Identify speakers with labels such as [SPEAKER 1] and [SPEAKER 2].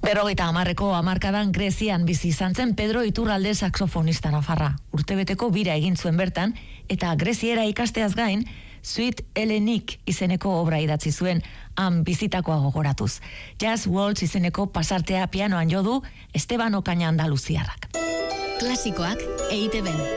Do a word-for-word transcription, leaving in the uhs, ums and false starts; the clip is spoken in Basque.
[SPEAKER 1] Berrogeita hamarreko hamarkadan Grezian bizi izan zen Pedro Iturralde saxofonista nafarra. Urtebeteko bira egin zuen bertan, eta greziera ikasteaz gain, Suite Helenik izeneko obra idatzi zuen, han bizitakoa gogoratuz. Jazz Waltz izeneko pasartea pianoan jo du Esteban Okaña Andaluziarrak.
[SPEAKER 2] Klasikoak E I Te Ben.